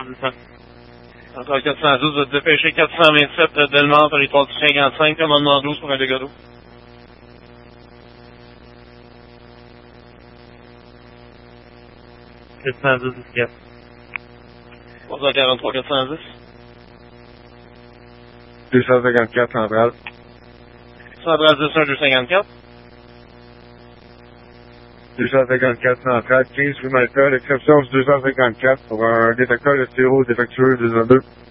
Encore 412, vous êtes dépêché 427 de Delmont, territoire du 55, commandement 12 pour un dégât d'eau. 412, 4. 343, 410. 254 centrale. Centrale 10, 1, 254. 254 centrale, 15 rue Malta, l'exception du 254 pour un détecteur de stéréo défectueux 202.